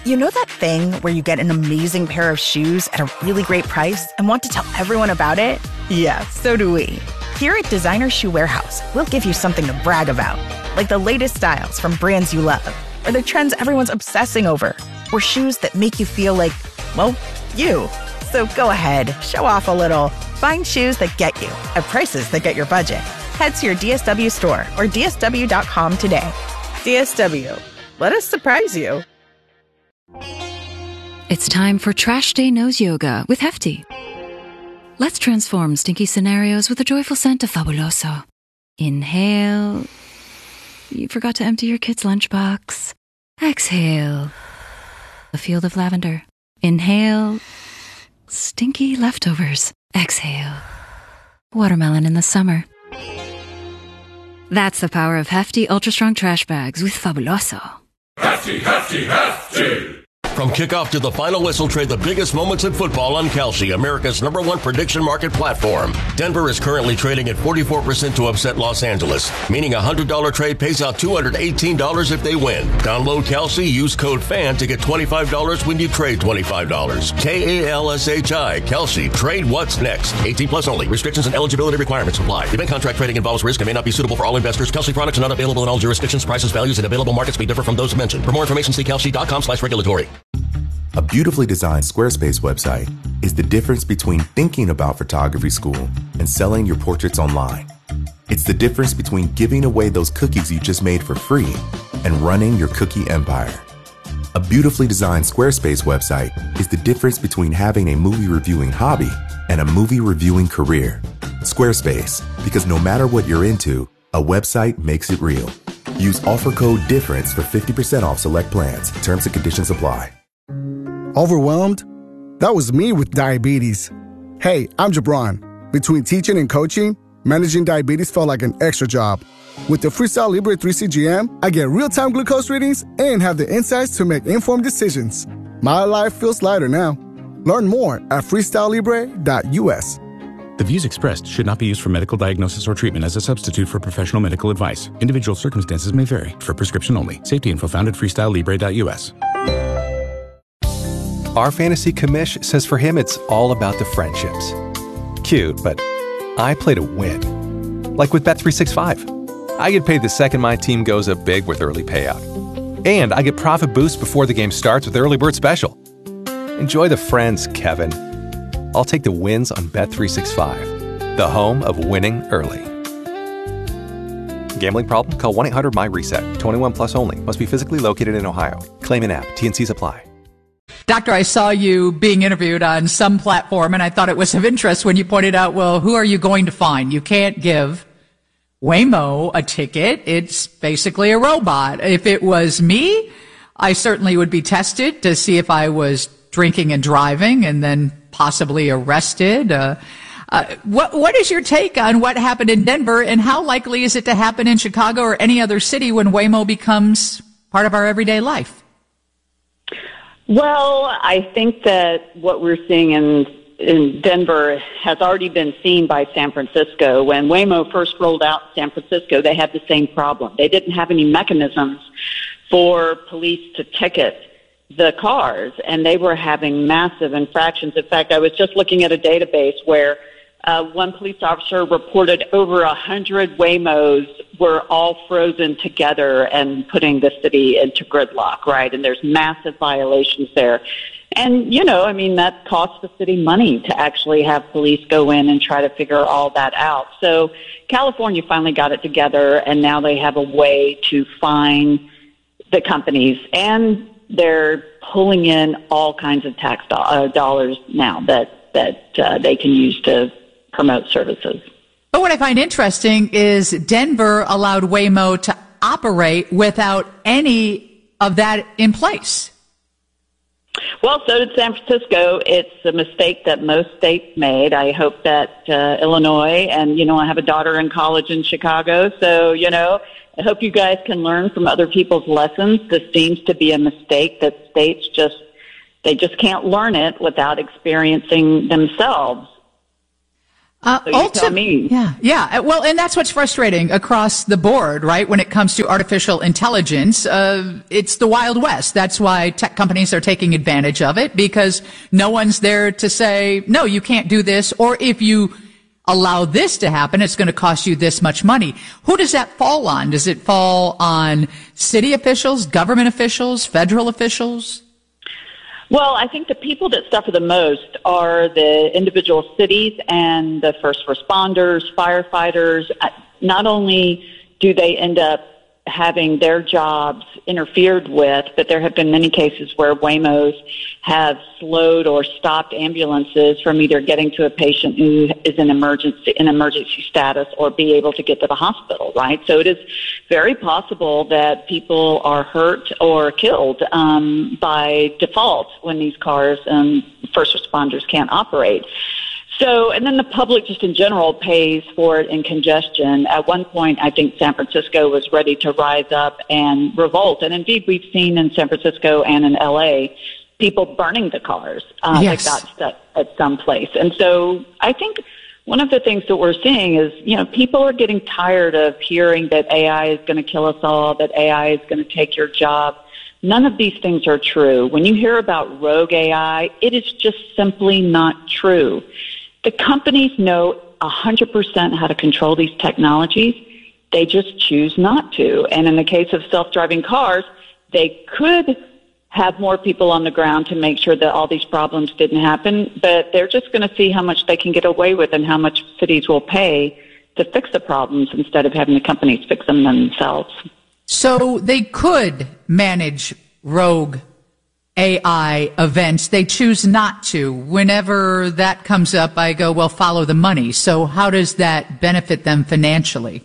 You know that thing where you get an amazing pair of shoes at a really great price and want to tell everyone about it? Yeah, so do we. Here at Designer Shoe Warehouse, we'll give you something to brag about, like the latest styles from brands you love, or the trends everyone's obsessing over, or shoes that make you feel like, well, you. So go ahead, show off a little. Find shoes that get you at prices that get your budget. Head to your DSW store or dsw.com today. DSW, let us surprise you. It's time for Trash Day Nose Yoga with Hefty. Let's transform stinky scenarios with a joyful scent of Fabuloso. Inhale. You forgot to empty your kid's lunchbox. Exhale. A field of lavender. Inhale. Stinky leftovers. Exhale. Watermelon in the summer. That's the power of Hefty Ultra Strong Trash Bags with Fabuloso. Hefty, hefty, hefty! From kickoff to the final whistle, trade the biggest moments in football on Kalshi, America's #1 prediction market platform. Denver is currently trading at 44% to upset Los Angeles, meaning a $100 trade pays out $218 if they win. Download Kalshi, use code FAN to get $25 when you trade $25. Kalshi, Kalshi, trade what's next. 18 plus only. Restrictions and eligibility requirements apply. Event contract trading involves risk and may not be suitable for all investors. Kalshi products are not available in all jurisdictions. Prices, values, and available markets may differ from those mentioned. For more information, see kalshi.com/regulatory. A beautifully designed Squarespace website is the difference between thinking about photography school and selling your portraits online. It's the difference between giving away those cookies you just made for free and running your cookie empire. A beautifully designed Squarespace website is the difference between having a movie reviewing hobby and a movie reviewing career. Squarespace, because no matter what you're into, a website makes it real. Use offer code DIFFERENCE for 50% off select plans. Terms and conditions apply. Overwhelmed? That was me with diabetes. Hey, I'm Jabron. Between teaching and coaching, managing diabetes felt like an extra job. With the Freestyle Libre 3 CGM, I get real-time glucose readings and have the insights to make informed decisions. My life feels lighter now. Learn more at freestylelibre.us. The views expressed should not be used for medical diagnosis or treatment as a substitute for professional medical advice. Individual circumstances may vary. For prescription only. Safety info found at freestylelibre.us. Our fantasy commish says for him it's all about the friendships. Cute, but I play to win. Like with Bet365. I get paid the second my team goes up big with early payout. And I get profit boost before the game starts with Early Bird Special. Enjoy the friends, Kevin. I'll take the wins on Bet365, the home of winning early. Gambling problem? Call 1-800-MY-RESET. 21 plus only. Must be physically located in Ohio. Claim in app. T&Cs apply. Doctor, I saw you being interviewed on some platform, and I thought it was of interest when you pointed out, well, who are you going to find? You can't give Waymo a ticket. It's basically a robot. If it was me, I certainly would be tested to see if I was drinking and driving and then possibly arrested. What is your take on what happened in Denver, and how likely is it to happen in Chicago or any other city when Waymo becomes part of our everyday life? Well, I think that what we're seeing in Denver has already been seen by San Francisco. When Waymo first rolled out in San Francisco, they had the same problem. They didn't have any mechanisms for police to ticket the cars, and they were having massive infractions. In fact, I was just looking at a database where one police officer reported over 100 Waymos were all frozen together and putting the city into gridlock, right? And there's massive violations there. And, you know, I mean, that costs the city money to actually have police go in and try to figure all that out. So California finally got it together, and now they have a way to fine the companies, and they're pulling in all kinds of tax dollars now that they can use to promote services. But what I find interesting is Denver allowed Waymo to operate without any of that in place. Well, so did San Francisco. It's a mistake that most states made. I hope that Illinois, and, you know, I have a daughter in college in Chicago, so, you know, I hope you guys can learn from other people's lessons. This seems to be a mistake that states they just can't learn it without experiencing themselves. So you tell me. Yeah. Well, and that's what's frustrating across the board, right? When it comes to artificial intelligence, it's the Wild West. That's why tech companies are taking advantage of it, because no one's there to say, no, you can't do this, or if you allow this to happen, it's going to cost you this much money. Who does that fall on? Does it fall on city officials, government officials, federal officials? Well, I think the people that suffer the most are the individual cities and the first responders, firefighters. Not only do they end up having their jobs interfered with, but there have been many cases where Waymos have slowed or stopped ambulances from either getting to a patient who is in emergency status or be able to get to the hospital, right? So it is very possible that people are hurt or killed by default when these cars and first responders can't operate. So, and then the public just in general pays for it in congestion. At one point, I think San Francisco was ready to rise up and revolt. And indeed, we've seen in San Francisco and in LA, people burning the cars that got stuck at some place. And so I think one of the things that we're seeing is, people are getting tired of hearing that AI is going to kill us all, that AI is going to take your job. None of these things are true. When you hear about rogue AI, it is just simply not true. The companies know 100% how to control these technologies. They just choose not to. And in the case of self-driving cars, they could have more people on the ground to make sure that all these problems didn't happen, but they're just going to see how much they can get away with and how much cities will pay to fix the problems instead of having the companies fix them themselves. So they could manage rogue AI events. They choose not to. Whenever that comes up, I go, well, follow the money. So how does that benefit them financially?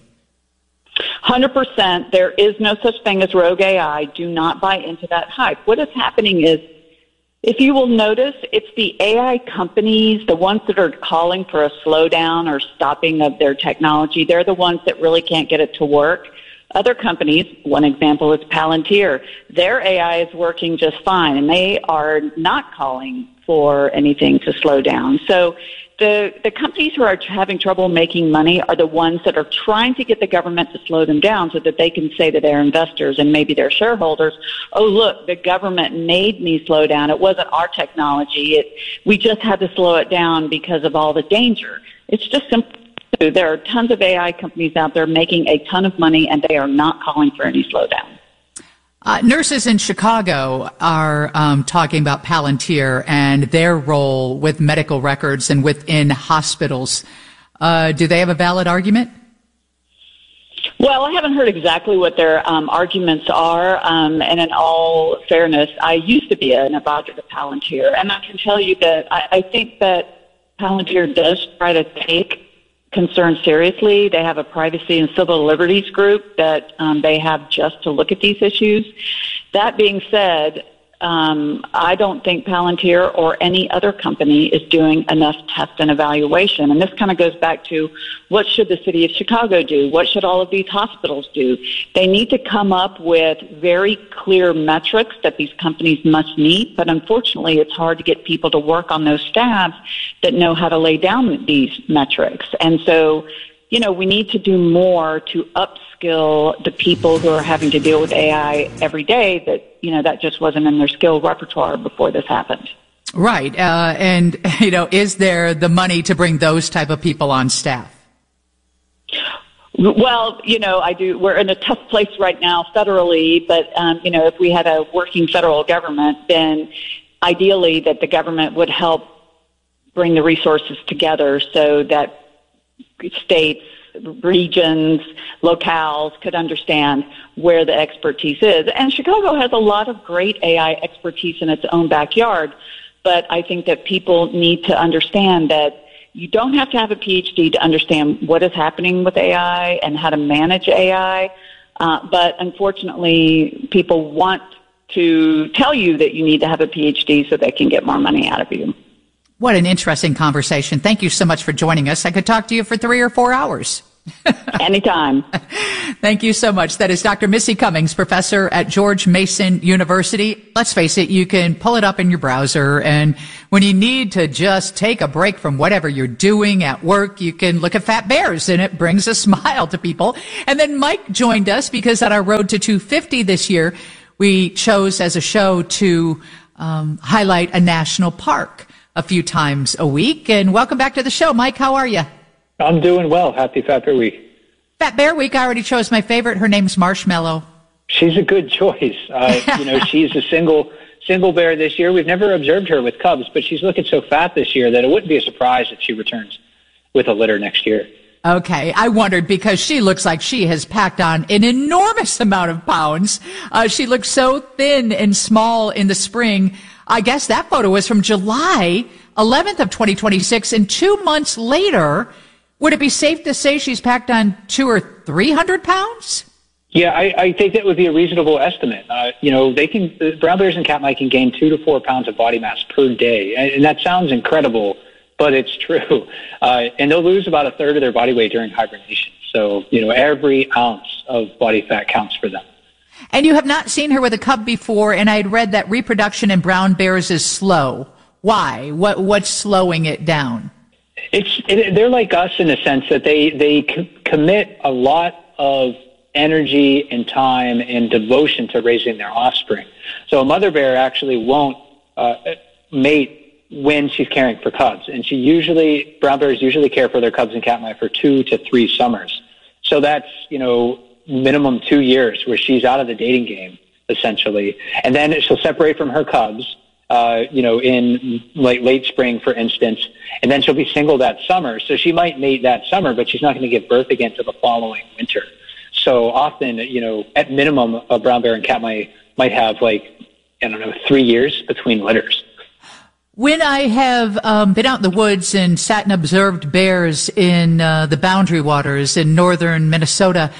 100%. There is no such thing as rogue AI. Do not buy into that hype. What is happening is, if you will notice, it's the AI companies, the ones that are calling for a slowdown or stopping of their technology. They're the ones that really can't get it to work. Other companies, one example is Palantir. Their AI is working just fine, and they are not calling for anything to slow down. So the companies who are having trouble making money are the ones that are trying to get the government to slow them down so that they can say to their investors and maybe their shareholders, oh, look, the government made me slow down. It wasn't our technology. We just had to slow it down because of all the danger. It's just simple. There are tons of AI companies out there making a ton of money, and they are not calling for any slowdown. Nurses in Chicago are talking about Palantir and their role with medical records and within hospitals. Do they have a valid argument? Well, I haven't heard exactly what their arguments are, and in all fairness, I used to be an advisor to Palantir, and I can tell you that I think that Palantir does try to take concerns seriously. They have a privacy and civil liberties group that they have just to look at these issues. That being said, I don't think Palantir or any other company is doing enough test and evaluation. And this kind of goes back to, what should the city of Chicago do? What should all of these hospitals do? They need to come up with very clear metrics that these companies must meet. But unfortunately, it's hard to get people to work on those staffs that know how to lay down these metrics. And so, we need to do more to upskill the people who are having to deal with AI every day that just wasn't in their skill repertoire before this happened. Right. And is there the money to bring those type of people on staff? Well, I do. We're in a tough place right now federally, but, if we had a working federal government, then ideally that the government would help bring the resources together so that states, regions, locales could understand where the expertise is. And Chicago has a lot of great AI expertise in its own backyard, but I think that people need to understand that you don't have to have a PhD to understand what is happening with AI and how to manage AI. But unfortunately, people want to tell you that you need to have a PhD so they can get more money out of you. What an interesting conversation. Thank you so much for joining us. I could talk to you for 3 or 4 hours. Anytime. Thank you so much. That is Dr. Missy Cummings, professor at George Mason University. Let's face it, you can pull it up in your browser, and when you need to just take a break from whatever you're doing at work, you can look at Fat Bears, and it brings a smile to people. And then Mike joined us because on our road to 250 this year, we chose as a show to highlight a national park a few times a week. And welcome back to the show. Mike, how are you? I'm doing well. Happy Fat Bear Week. Fat Bear Week, I already chose my favorite. Her name's Marshmallow. She's a good choice. She's a single bear this year. We've never observed her with cubs, but she's looking so fat this year that it wouldn't be a surprise if she returns with a litter next year. Okay, I wondered because she looks like she has packed on an enormous amount of pounds. She looks so thin and small in the spring. I guess that photo was from July 11th of 2026, and 2 months later, would it be safe to say she's packed on 200 or 300 pounds? Yeah, I think that would be a reasonable estimate. Brown bears and catmite can gain 2 to 4 pounds of body mass per day, and that sounds incredible, but it's true. And they'll lose about a third of their body weight during hibernation. So, every ounce of body fat counts for them. And you have not seen her with a cub before, and I had read that reproduction in brown bears is slow. Why? What's slowing it down? They're like us in the sense that they commit a lot of energy and time and devotion to raising their offspring. So a mother bear actually won't mate when she's caring for cubs, and brown bears usually care for their cubs and catmite for 2 to 3 summers. So that's minimum 2 years where she's out of the dating game essentially, and then she'll separate from her cubs. In late spring, for instance, and then she'll be single that summer. So she might mate that summer, but she's not going to give birth again till the following winter. So often, at minimum, a brown bear and catmite might have 3 years between litters. When I have been out in the woods and sat and observed bears in the Boundary Waters in northern Minnesota,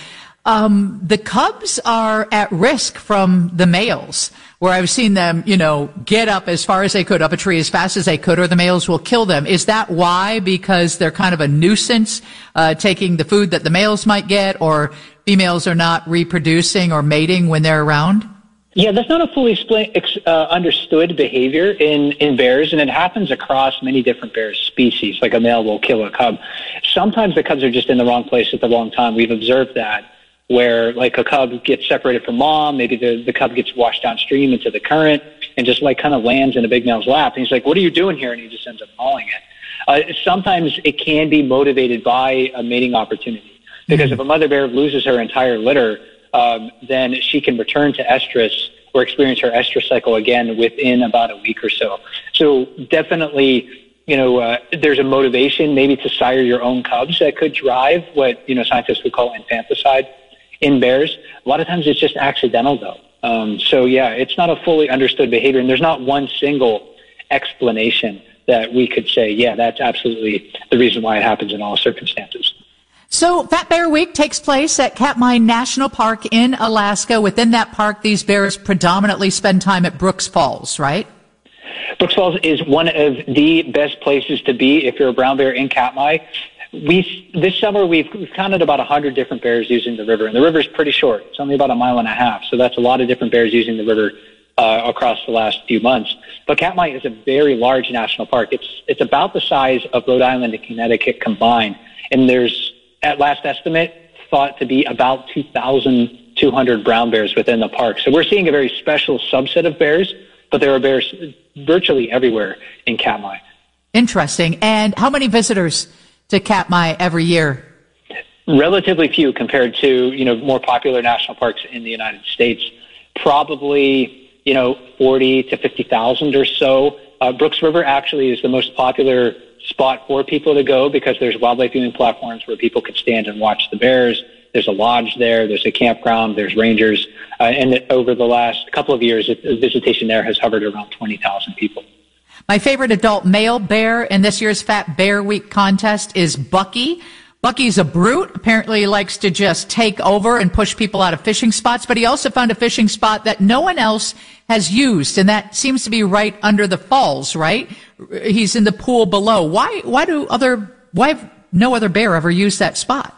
the cubs are at risk from the males, where I've seen them, get up as far as they could, up a tree as fast as they could, or the males will kill them. Is that why? Because they're kind of a nuisance, taking the food that the males might get, or females are not reproducing or mating when they're around? Yeah, that's not a fully understood behavior in bears, and it happens across many different bear species, like a male will kill a cub. Sometimes the cubs are just in the wrong place at the wrong time. We've observed that, where a cub gets separated from mom, maybe the cub gets washed downstream into the current and just kind of lands in a big male's lap. And he's like, what are you doing here? And he just ends up mauling it. Sometimes it can be motivated by a mating opportunity, because if a mother bear loses her entire litter, then she can return to estrus or experience her estrus cycle again within about a week or so. So definitely, there's a motivation maybe to sire your own cubs that could drive what, scientists would call infanticide in bears. A lot of times it's just accidental though. So yeah, it's not a fully understood behavior, and there's not one single explanation that we could say, yeah, that's absolutely the reason why it happens in all circumstances. So Fat Bear Week takes place at Katmai National Park in Alaska. Within that park, these bears predominantly spend time at Brooks Falls, right? Brooks Falls is one of the best places to be if you're a brown bear in Katmai. This summer, we've counted about 100 different bears using the river, and the river is pretty short. It's only about 1.5 miles, so that's a lot of different bears using the river across the last few months. But Katmai is a very large national park. It's about the size of Rhode Island and Connecticut combined, and there's, at last estimate, thought to be about 2,200 brown bears within the park. So we're seeing a very special subset of bears, but there are bears virtually everywhere in Katmai. Interesting. And how many visitors to Katmai every year? Relatively few compared to, more popular national parks in the United States. Probably, 40 to 50,000 or so. Brooks River actually is the most popular spot for people to go because there's wildlife viewing platforms where people could stand and watch the bears. There's a lodge there. There's a campground. There's rangers. And over the last couple of years, visitation there has hovered around 20,000 people. My favorite adult male bear in this year's Fat Bear Week contest is Bucky. Bucky's a brute. Apparently he likes to just take over and push people out of fishing spots, but he also found a fishing spot that no one else has used, and that seems to be right under the falls, right? He's in the pool below. Why have no other bear ever used that spot?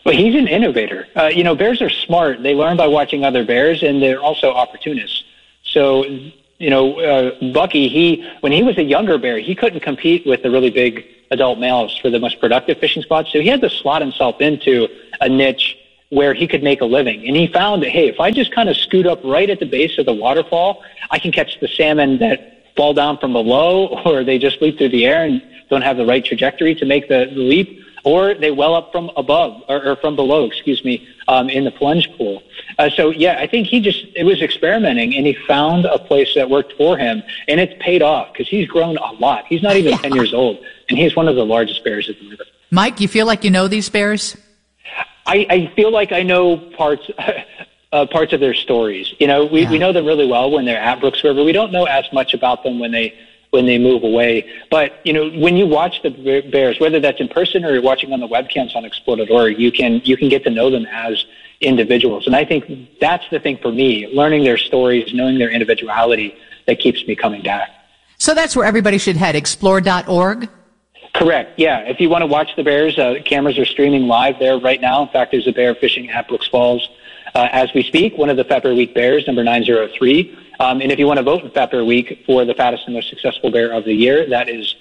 Well, he's an innovator. Bears are smart. They learn by watching other bears, and they're also opportunists. So, Bucky, when he was a younger bear, he couldn't compete with the really big adult males for the most productive fishing spots. So he had to slot himself into a niche where he could make a living. And he found that, hey, if I just kind of scoot up right at the base of the waterfall, I can catch the salmon that fall down from below, or they just leap through the air and don't have the right trajectory to make the leap, or they well up from above or from below, in the plunge pool. I think it was experimenting, and he found a place that worked for him, and it's paid off because he's grown a lot. He's not even 10 years old, and he's one of the largest bears at the river. Mike, you feel like you know these bears? I feel like I know parts of their stories. We know them really well when they're at Brooks River. We don't know as much about them when they move away. But, when you watch the bears, whether that's in person or you're watching on the webcams on Exploded.org, you can get to know them as individuals. And I think that's the thing for me, learning their stories, knowing their individuality, that keeps me coming back. So that's where everybody should head, Explore.org? Correct. Yeah. If you want to watch the bears, cameras are streaming live there right now. In fact, there's a bear fishing at Brooks Falls as we speak, one of the Fat Bear Week bears, number 903. And if you want to vote in Fat Bear Week for the fattest and most successful bear of the year, that is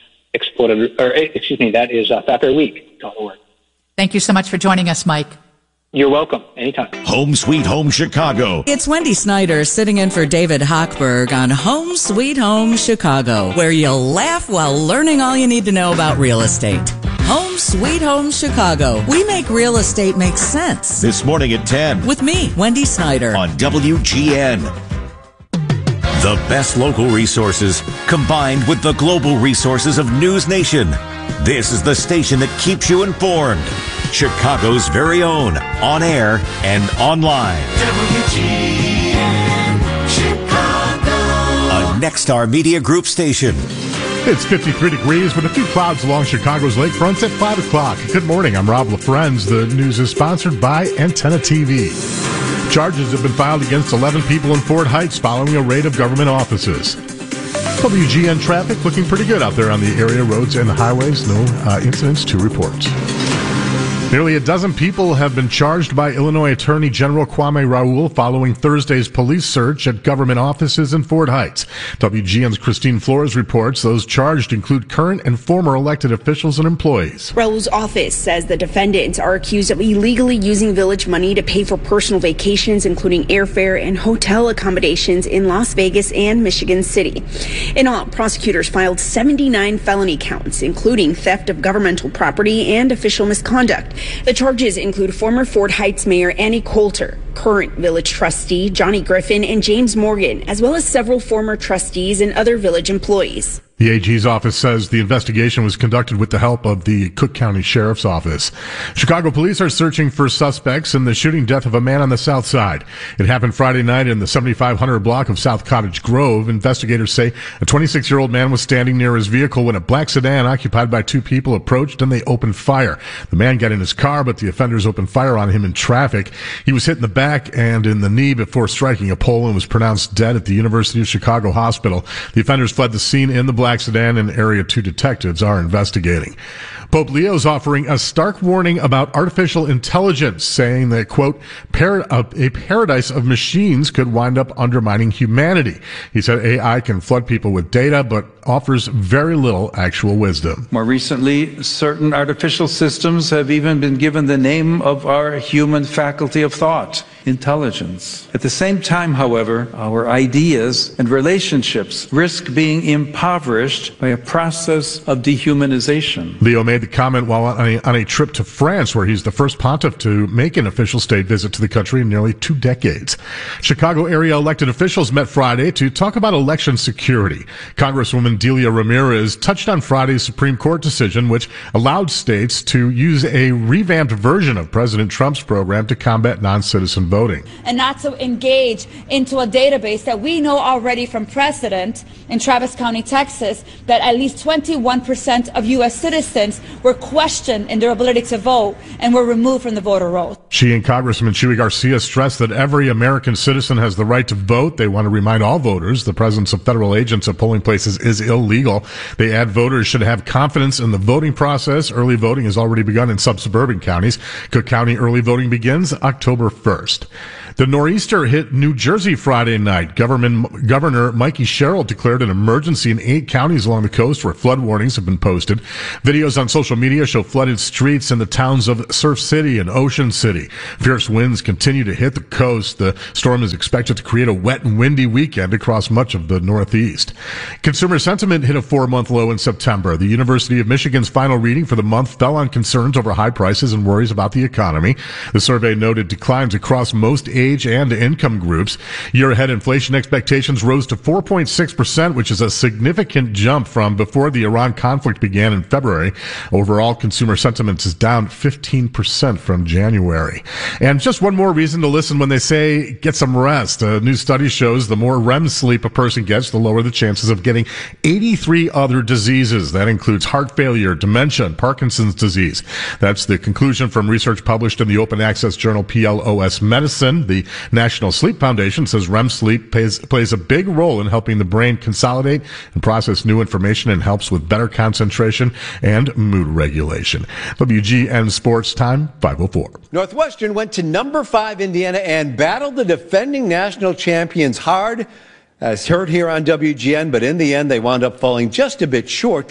fatbearweek.org. Thank you so much for joining us, Mike. You're welcome. Anytime. Home Sweet Home Chicago. It's Wendy Snyder sitting in for David Hochberg on Home Sweet Home Chicago, where you'll laugh while learning all you need to know about real estate. Home Sweet Home Chicago. We make real estate make sense. This morning at 10. With me, Wendy Snyder. On WGN. The best local resources combined with the global resources of News Nation. This is the station that keeps you informed. Chicago's very own, on air and online. WGN Chicago. A Nexstar Media Group station. It's 53 degrees with a few clouds along Chicago's lakefronts at 5 o'clock. Good morning. I'm Rob LaFrenz. The news is sponsored by Antenna TV. Charges have been filed against 11 people in Fort Heights following a raid of government offices. WGN traffic looking pretty good out there on the area roads and highways. No incidents to report. Nearly a dozen people have been charged by Illinois Attorney General Kwame Raoul following Thursday's police search at government offices in Fort Heights. WGN's Christine Flores reports those charged include current and former elected officials and employees. Raoul's office says the defendants are accused of illegally using village money to pay for personal vacations, including airfare and hotel accommodations in Las Vegas and Michigan City. In all, prosecutors filed 79 felony counts, including theft of governmental property and official misconduct. The charges include former Fort Heights Mayor Annie Coulter, current village trustee Johnny Griffin, and James Morgan, as well as several former trustees and other village employees. The AG's office says the investigation was conducted with the help of the Cook County Sheriff's Office. Chicago police are searching for suspects in the shooting death of a man on the south side. It happened Friday night in the 7500 block of South Cottage Grove. Investigators say a 26-year-old man was standing near his vehicle when a black sedan occupied by two people approached and they opened fire. The man got in his car, but the offenders opened fire on him in traffic. He was hit in the back and in the knee before striking a pole and was pronounced dead at the University of Chicago Hospital. The offenders fled the scene in the black sedan, and Area 2 detectives are investigating. Pope Leo's offering a stark warning about artificial intelligence, saying that, quote, a paradise of machines could wind up undermining humanity. He said AI can flood people with data, but offers very little actual wisdom. More recently, certain artificial systems have even been given the name of our human faculty of thought, intelligence. At the same time, however, our ideas and relationships risk being impoverished by a process of dehumanization. Leo made the comment while on a trip to France, where he's the first pontiff to make an official state visit to the country in nearly 2 decades. Chicago area elected officials met Friday to talk about election security. Congresswoman Delia Ramirez touched on Friday's Supreme Court decision, which allowed states to use a revamped version of President Trump's program to combat non-citizen voting. And not to engage into a database that we know already from precedent in Travis County, Texas, that at least 21% of U.S. citizens were questioned in their ability to vote and were removed from the voter rolls. She and Congressman Chuy Garcia stressed that every American citizen has the right to vote. They want to remind all voters the presence of federal agents at polling places is illegal. They add voters should have confidence in the voting process. Early voting has already begun in suburban counties. Cook County early voting begins October 1st. The nor'easter hit New Jersey Friday night. Governor Mikey Sherrill declared an emergency in 8 counties along the coast where flood warnings have been posted. Videos on social media show flooded streets in the towns of Surf City and Ocean City. Fierce winds continue to hit the coast. The storm is expected to create a wet and windy weekend across much of the Northeast. Consumer sentiment hit a 4-month low in September. The University of Michigan's final reading for the month fell on concerns over high prices and worries about the economy. The survey noted declines across most age and income groups. Year-ahead inflation expectations rose to 4.6%, which is a significant jump from before the Iran conflict began in February. Overall, consumer sentiment is down 15% from January. And just one more reason to listen when they say get some rest. A new study shows the more REM sleep a person gets, the lower the chances of getting 83 other diseases. That includes heart failure, dementia, and Parkinson's disease. That's the conclusion from research published in the open access journal PLOS Medicine. The National Sleep Foundation says REM sleep plays a big role in helping the brain consolidate and process new information and helps with better concentration and mood regulation. WGN Sports Time, 5:04. Northwestern went to number 5 Indiana and battled the defending national champions hard, as heard here on WGN, but in the end they wound up falling just a bit short,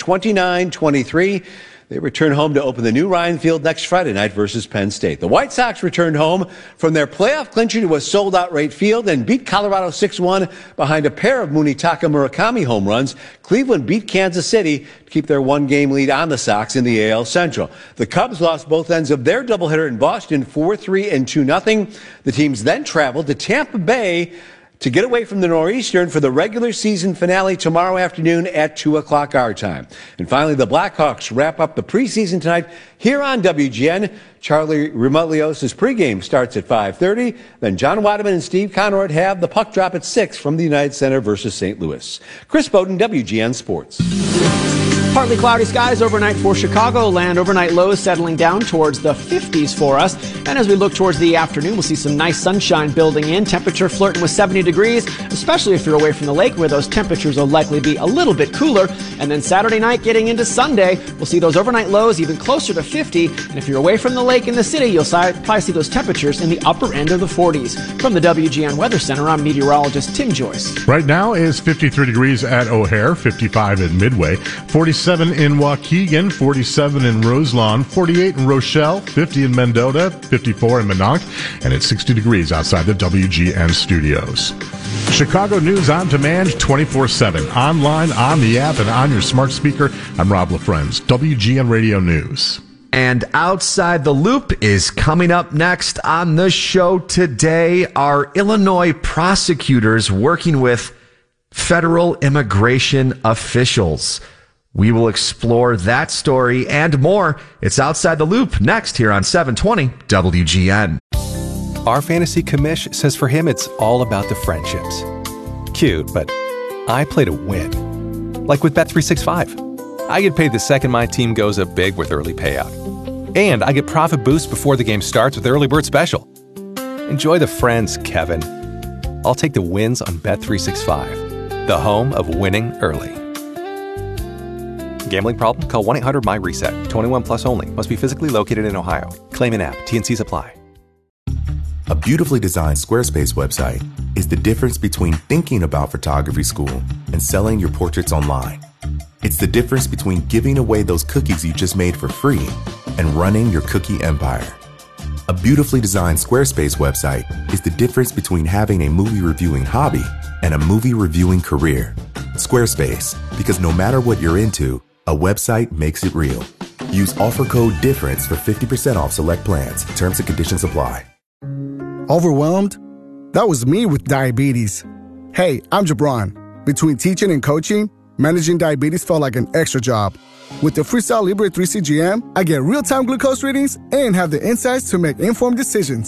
29-23. They return home to open the new Ryan Field next Friday night versus Penn State. The White Sox returned home from their playoff clincher to a sold-out Rate Field and beat Colorado 6-1 behind a pair of Munetaka Murakami home runs. Cleveland beat Kansas City to keep their 1-game lead on the Sox in the AL Central. The Cubs lost both ends of their doubleheader in Boston, 4-3 and 2-0. The teams then traveled to Tampa Bay to get away from the Nor'eastern for the regular season finale tomorrow afternoon at 2 o'clock our time. And finally, the Blackhawks wrap up the preseason tonight here on WGN. Charlie Remutlios' pregame starts at 5:30. Then John Wademan and Steve Conrad have the puck drop at 6 from the United Center versus St. Louis. Chris Bowden, WGN Sports. Partly cloudy skies overnight for Chicagoland. Overnight lows settling down towards the 50s for us. And as we look towards the afternoon, we'll see some nice sunshine building in. Temperature flirting with 70 degrees, especially if you're away from the lake where those temperatures will likely be a little bit cooler. And then Saturday night getting into Sunday, we'll see those overnight lows even closer to 50. And if you're away from the lake in the city, you'll probably see those temperatures in the upper end of the 40s. From the WGN Weather Center, I'm meteorologist Tim Joyce. Right now is 53 degrees at O'Hare, 55 at Midway, 47 in Waukegan, 47 in Roselawn, 48 in Rochelle, 50 in Mendota, 54 in Minonk, and it's 60 degrees outside the WGN studios. Chicago News on demand 24/7, online, on the app, and on your smart speaker. I'm Rob LaFrenz, WGN Radio News. And Outside the Loop is coming up next on the show today. Are Illinois prosecutors working with federal immigration officials? We will explore that story and more. It's Outside the Loop next here on 720 WGN. Our fantasy commish says for him it's all about the friendships. Cute, but I play to win. Like with Bet365. I get paid the second my team goes up big with early payout. And I get profit boosts before the game starts with Early Bird Special. Enjoy the friends, Kevin. I'll take the wins on Bet365, the home of winning early. Gambling problem? Call 1-800-MY-RESET. 21 plus only. Must be physically located in Ohio. Claim an app. T&Cs apply. A beautifully designed Squarespace website is the difference between thinking about photography school and selling your portraits online. It's the difference between giving away those cookies you just made for free and running your cookie empire. A beautifully designed Squarespace website is the difference between having a movie reviewing hobby and a movie reviewing career. Squarespace, because no matter what you're into, a website makes it real. Use offer code DIFFERENCE for 50% off select plans. Terms and conditions apply. Overwhelmed? That was me with diabetes. Hey, I'm Jabron. Between teaching and coaching, managing diabetes felt like an extra job. With the Freestyle Libre 3 CGM, I get real-time glucose readings and have the insights to make informed decisions.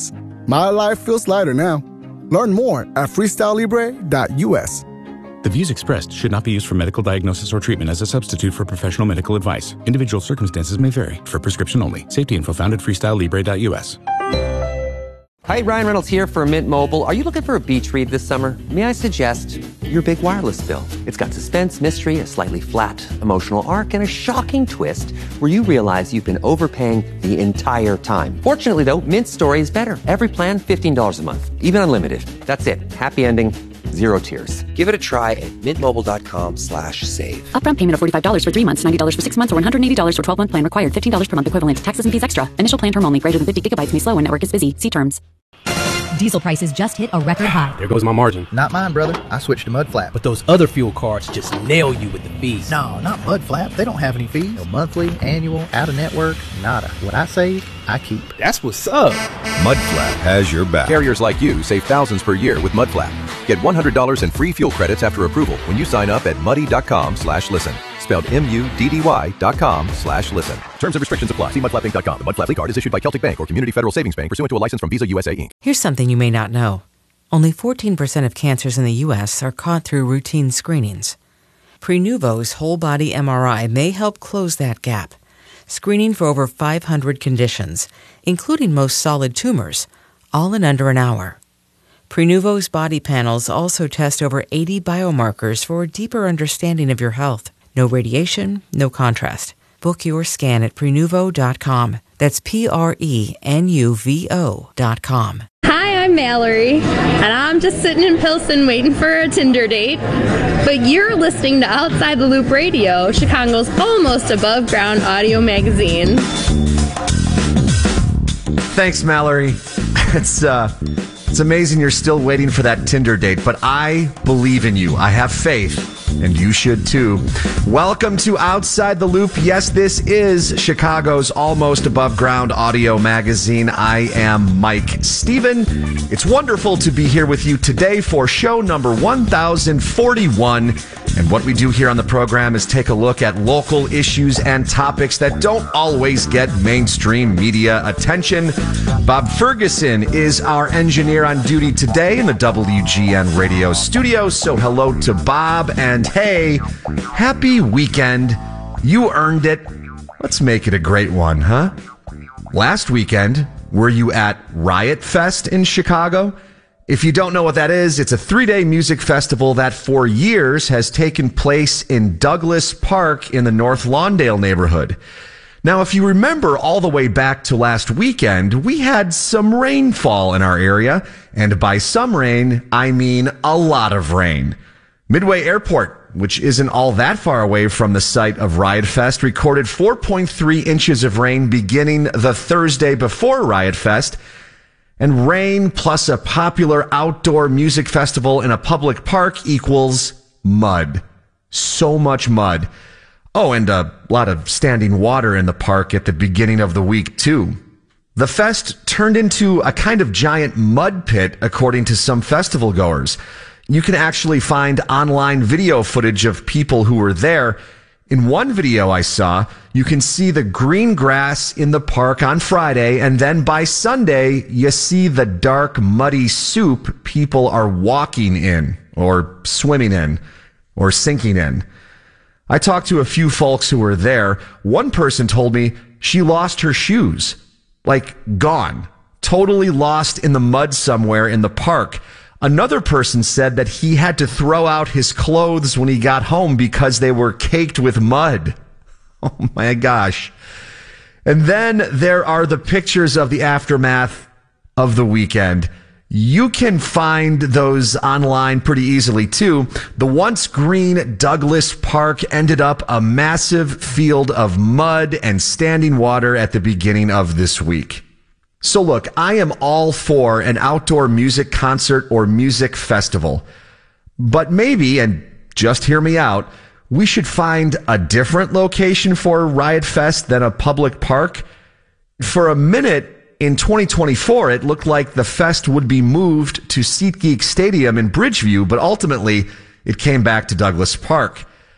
My life feels lighter now. Learn more at freestylelibre.us. The views expressed should not be used for medical diagnosis or treatment as a substitute for professional medical advice. Individual circumstances may vary. For prescription only. Safety info found at freestylelibre.us. Hi, Ryan Reynolds here for Mint Mobile. Are you looking for a beach read this summer? May I suggest your big wireless bill? It's got suspense, mystery, a slightly flat, emotional arc, and a shocking twist where you realize you've been overpaying the entire time. Fortunately, though, Mint's story is better. Every plan, $15 a month. Even unlimited. That's it. Happy ending. Zero tears. Give it a try at mintmobile.com/save. Upfront payment of $45 for 3 months, $90 for 6 months, or $180 for 12-month plan required. $15 per month equivalent. Taxes and fees extra. Initial plan term only. Greater than 50 gigabytes may slow when network is busy. See terms. Diesel prices just hit a record high. There goes my margin. Not mine, brother. I switched to Mudflap. But those other fuel cards just nail you with the fees. No, not Mudflap. They don't have any fees. No monthly, annual, out-of-network, nada. What I save, I keep. That's what's up. Mudflap has your back. Carriers like you save thousands per year with Mudflap. Get $100 in free fuel credits after approval when you sign up at muddy.com/listen. Spelled MUDDY.com/listen. Terms and restrictions apply. See mudflappinc.com. The Mudflap card is issued by Celtic Bank or Community Federal Savings Bank pursuant to a license from Visa USA Inc. Here's something you may not know. Only 14% of cancers in the U.S. are caught through routine screenings. Prenuvo's whole-body MRI may help close that gap, screening for over 500 conditions, including most solid tumors, all in under an hour. Prenuvo's body panels also test over 80 biomarkers for a deeper understanding of your health. No radiation, no contrast. Book your scan at Prenuvo.com. That's Prenuvo.com. Hi, I'm Mallory, and I'm just sitting in Pilsen waiting for a Tinder date. But you're listening to Outside the Loop Radio, Chicago's almost above ground audio magazine. Thanks, Mallory. It's amazing you're still waiting for that Tinder date, but I believe in you. I have faith. And you should too. Welcome to Outside the Loop. Yes, this is Chicago's almost above ground audio magazine. I am Mike Stephen. It's wonderful to be here with you today for show number 1041. And what we do here on the program is take a look at local issues and topics that don't always get mainstream media attention. Bob Ferguson is our engineer on duty today in the WGN radio studio. So hello to Bob, and hey, happy weekend. You earned it. Let's make it a great one, huh? Last weekend, were you at Riot Fest in Chicago? If you don't know what that is, it's a 3-day music festival that for years has taken place in Douglas Park in the North Lawndale neighborhood. Now, if you remember all the way back to last weekend, we had some rainfall in our area. And by some rain, I mean a lot of rain. Midway Airport, which isn't all that far away from the site of Riot Fest, recorded 4.3 inches of rain beginning the Thursday before Riot Fest. And rain plus a popular outdoor music festival in a public park equals mud. So much mud. Oh, and a lot of standing water in the park at the beginning of the week, too. The fest turned into a kind of giant mud pit, according to some festival goers. You can actually find online video footage of people who were there. In one video I saw, you can see the green grass in the park on Friday, and then by Sunday, you see the dark, muddy soup people are walking in, or swimming in, or sinking in. I talked to a few folks who were there. One person told me she lost her shoes. Like, gone. Totally lost in the mud somewhere in the park. Another person said that he had to throw out his clothes when he got home because they were caked with mud. Oh my gosh. And then there are the pictures of the aftermath of the weekend. You can find those online pretty easily too. The once green Douglas Park ended up a massive field of mud and standing water at the beginning of this week. So look, I am all for an outdoor music concert or music festival. But maybe, and just hear me out, we should find a different location for Riot Fest than a public park. For a minute in 2024, it looked like the fest would be moved to SeatGeek Stadium in Bridgeview, but ultimately it came back to Douglas Park.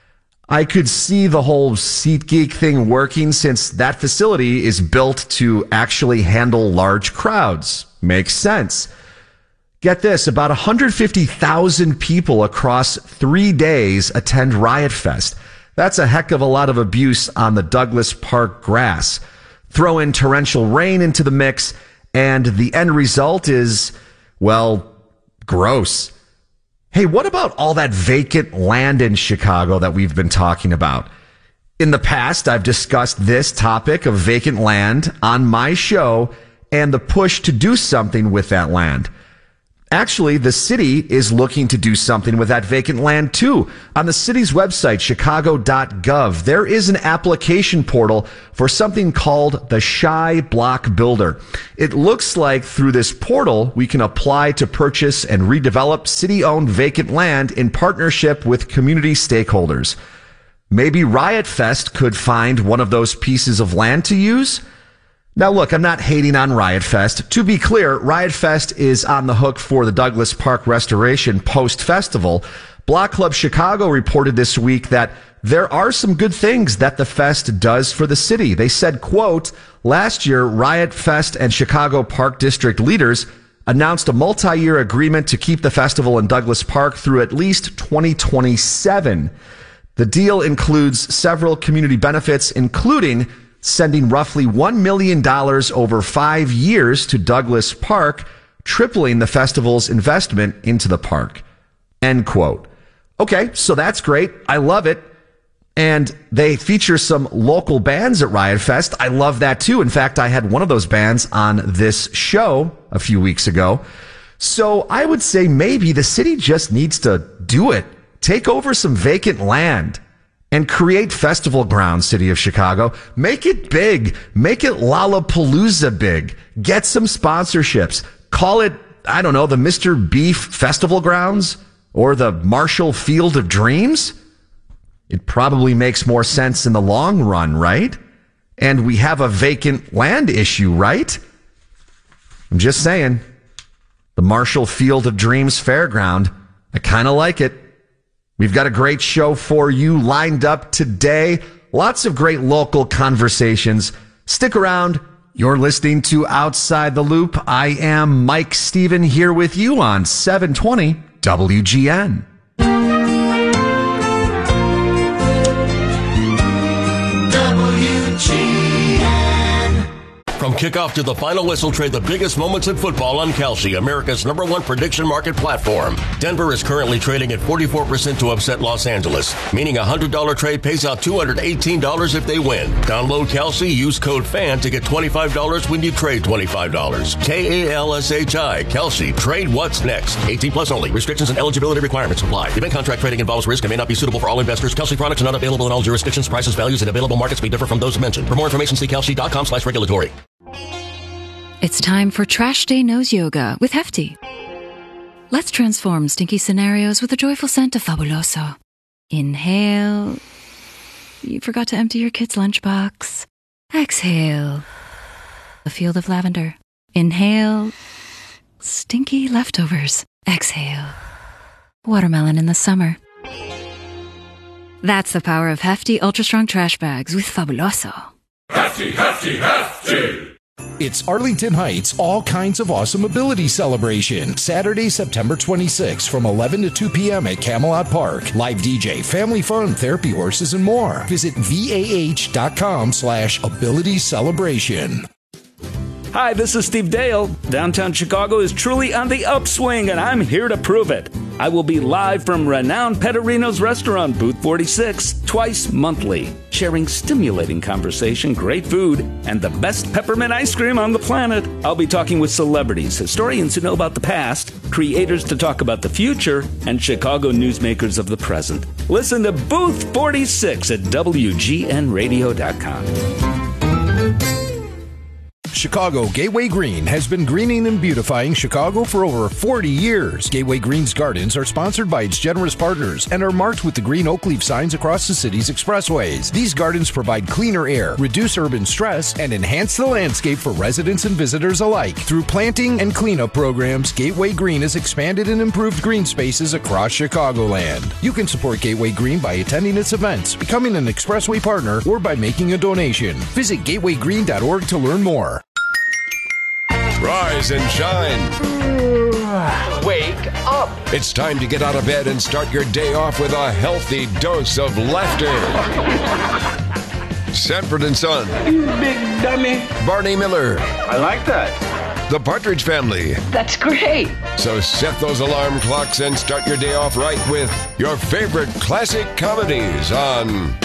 I could see the whole SeatGeek thing working since that facility is built to actually handle large crowds. Makes sense. Get this, about 150,000 people across 3 days attend Riot Fest. That's a heck of a lot of abuse on the Douglas Park grass. Throw in torrential rain into the mix, and the end result is, well, gross. Hey, what about all that vacant land in Chicago that we've been talking about? In the past, I've discussed this topic of vacant land on my show and the push to do something with that land. Actually, the city is looking to do something with that vacant land too. On the city's website, chicago.gov, there is an application portal for something called the Shy Block Builder. It looks like through this portal, we can apply to purchase and redevelop city-owned vacant land in partnership with community stakeholders. Maybe Riot Fest could find one of those pieces of land to use. Now, look, I'm not hating on Riot Fest. To be clear, Riot Fest is on the hook for the Douglas Park restoration post-festival. Block Club Chicago reported this week that there are some good things that the fest does for the city. They said, quote, last year, Riot Fest and Chicago Park District leaders announced a multi-year agreement to keep the festival in Douglas Park through at least 2027. The deal includes several community benefits, including sending roughly $1 million over 5 years to Douglas Park, tripling the festival's investment into the park. End quote. Okay, so that's great. I love it. And they feature some local bands at Riot Fest. I love that too. In fact, I had one of those bands on this show a few weeks ago. So I would say maybe the city just needs to do it. Take over some vacant land and create festival grounds, City of Chicago. Make it big. Make it Lollapalooza big. Get some sponsorships. Call it, I don't know, the Mr. Beef Festival Grounds or the Marshall Field of Dreams. It probably makes more sense in the long run, right? And we have a vacant land issue, right? I'm just saying. The Marshall Field of Dreams Fairground. I kind of like it. We've got a great show for you lined up today. Lots of great local conversations. Stick around. You're listening to Outside the Loop. I am Mike Stephen here with you on 720 WGN. From kickoff to the final whistle, trade the biggest moments in football on Kalshi, America's #1 prediction market platform. Denver is currently trading at 44% to upset Los Angeles, meaning a $100 trade pays out $218 if they win. Download Kalshi, use code FAN to get $25 when you trade $25. Kalshi, Kalshi, trade what's next. 18 plus only. Restrictions and eligibility requirements apply. Event contract trading involves risk and may not be suitable for all investors. Kalshi products are not available in all jurisdictions. Prices, values, and available markets may differ from those mentioned. For more information, see kalshi.com/regulatory. It's time for Trash Day Nose Yoga with Hefty. Let's transform stinky scenarios with the joyful scent of Fabuloso. Inhale. You forgot to empty your kid's lunchbox. Exhale. A field of lavender. Inhale. Stinky leftovers. Exhale. Watermelon in the summer. That's the power of Hefty Ultra Strong Trash Bags with Fabuloso. Hefty, hefty, hefty! It's Arlington Heights All Kinds of Awesome Ability Celebration. Saturday, September 26th from 11 to 2 p.m. at Camelot Park. Live DJ, family fun, therapy horses, and more. Visit VAH.com/ability celebration. Hi, this is Steve Dale. Downtown Chicago is truly on the upswing, and I'm here to prove it. I will be live from renowned Pettorino's restaurant, Booth 46, twice monthly, sharing stimulating conversation, great food, and the best peppermint ice cream on the planet. I'll be talking with celebrities, historians who know about the past, creators to talk about the future, and Chicago newsmakers of the present. Listen to Booth 46 at WGNradio.com. Chicago, Gateway Green has been greening and beautifying Chicago for over 40 years. Gateway Green's gardens are sponsored by its generous partners and are marked with the green oak leaf signs across the city's expressways. These gardens provide cleaner air, reduce urban stress, and enhance the landscape for residents and visitors alike. Through planting and cleanup programs, Gateway Green has expanded and improved green spaces across Chicagoland. You can support Gateway Green by attending its events, becoming an expressway partner, or by making a donation. Visit gatewaygreen.org to learn more. Rise and shine. Wake up. It's time to get out of bed and start your day off with a healthy dose of laughter. Sanford and Son. You big dummy. Barney Miller. I like that. The Partridge Family. That's great. So set those alarm clocks and start your day off right with your favorite classic comedies on